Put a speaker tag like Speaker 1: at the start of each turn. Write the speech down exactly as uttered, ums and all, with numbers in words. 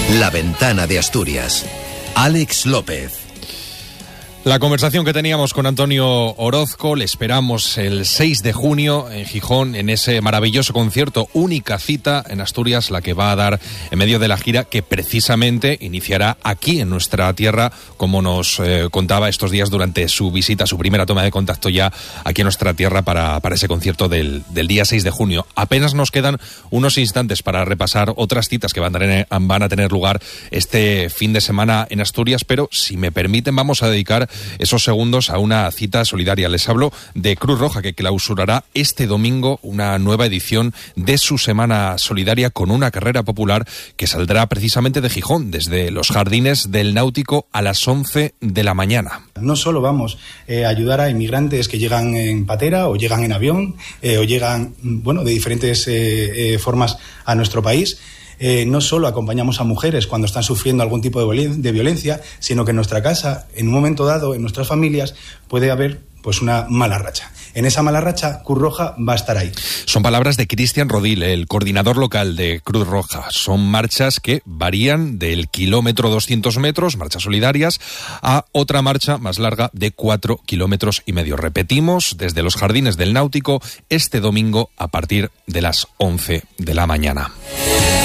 Speaker 1: La Ventana de Asturias. Alex López.
Speaker 2: La conversación que teníamos con Antonio Orozco, le esperamos el seis de junio en Gijón, en ese maravilloso concierto, única cita en Asturias, la que va a dar en medio de la gira que precisamente iniciará aquí en nuestra tierra, como nos eh, contaba estos días durante su visita, su primera toma de contacto ya aquí en nuestra tierra para, para ese concierto del, del día seis de junio. Apenas nos quedan unos instantes para repasar otras citas que van a tener, van a tener lugar este fin de semana en Asturias, pero si me permiten vamos a dedicar esos segundos a una cita solidaria. Les hablo de Cruz Roja, que clausurará este domingo una nueva edición de su Semana Solidaria con una carrera popular que saldrá precisamente de Gijón, desde los jardines del Náutico a las once de la mañana.
Speaker 3: No solo vamos eh, a ayudar a inmigrantes que llegan en patera o llegan en avión eh, o llegan, bueno, de diferentes eh, eh, formas a nuestro país. Eh, no solo acompañamos a mujeres cuando están sufriendo algún tipo de, violen- de violencia, sino que en nuestra casa, en un momento dado, en nuestras familias, puede haber pues una mala racha. En esa mala racha, Cruz Roja va a estar ahí.
Speaker 2: Son palabras de Cristian Rodil, el coordinador local de Cruz Roja. Son marchas que varían del kilómetro doscientos metros, marchas solidarias, a otra marcha más larga de cuatro kilómetros y medio. Repetimos, desde los jardines del Náutico, este domingo a partir de las once de la mañana.